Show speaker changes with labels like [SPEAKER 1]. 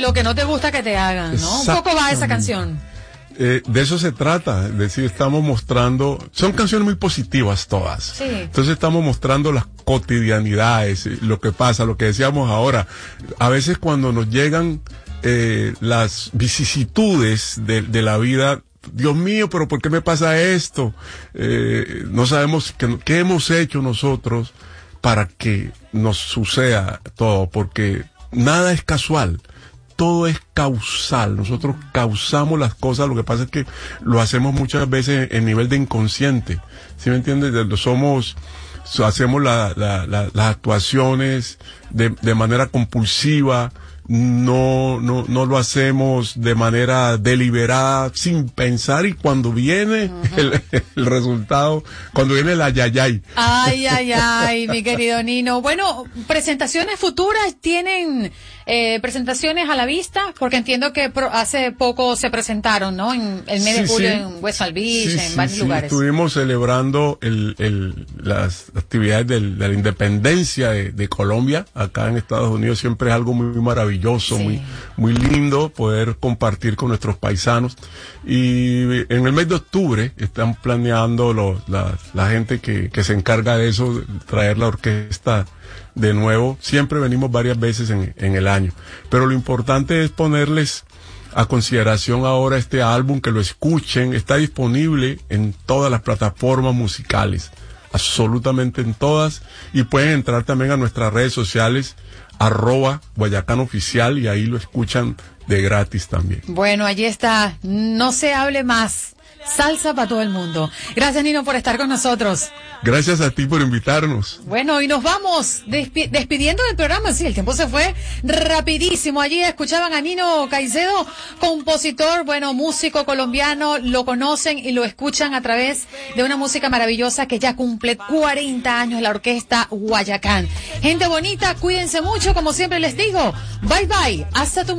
[SPEAKER 1] lo que no te gusta que te hagan, ¿no? Un poco va esa canción.
[SPEAKER 2] De eso se trata, es decir, estamos mostrando, son canciones muy positivas todas.
[SPEAKER 1] Sí.
[SPEAKER 2] Entonces estamos mostrando las cotidianidades, lo que pasa, lo que decíamos ahora. A veces cuando nos llegan las vicisitudes de la vida, Dios mío, pero ¿por qué me pasa esto? No sabemos qué hemos hecho nosotros para que nos suceda todo, porque nada es casual. Todo es causal, nosotros causamos las cosas, lo que pasa es que lo hacemos muchas veces en nivel de inconsciente, ¿sí me entiendes? Hacemos las actuaciones de manera compulsiva, no lo hacemos de manera deliberada, sin pensar, y cuando viene el resultado, cuando viene el ayayay.
[SPEAKER 1] Ay, mi querido Nino. Bueno, presentaciones futuras tienen presentaciones a la vista, porque entiendo que hace poco se presentaron, ¿no? En el mes de julio en West Palm Beach, en varios lugares.
[SPEAKER 2] Estuvimos celebrando las actividades de la independencia de Colombia acá en Estados Unidos. Siempre es algo muy maravilloso, muy lindo poder compartir con nuestros paisanos. Y en el mes de octubre están planeando la gente que se encarga de eso, traer la orquesta de nuevo. Siempre venimos varias veces en el año, pero lo importante es ponerles a consideración ahora este álbum, que lo escuchen. Está disponible en todas las plataformas musicales, absolutamente en todas, y pueden entrar también a nuestras redes sociales @GuayacánOficial, y ahí lo escuchan de gratis también.
[SPEAKER 1] Bueno, allí está, no se hable más, salsa para todo el mundo. Gracias, Nino, por estar con nosotros.
[SPEAKER 2] Gracias a ti por invitarnos.
[SPEAKER 1] Bueno, y nos vamos despidiendo del programa. Sí, el tiempo se fue rapidísimo. Allí escuchaban a Nino Caicedo, compositor, músico colombiano. Lo conocen y lo escuchan a través de una música maravillosa que ya cumple 40 años, la orquesta Guayacán. Gente bonita, cuídense mucho, como siempre les digo. Bye bye, hasta tu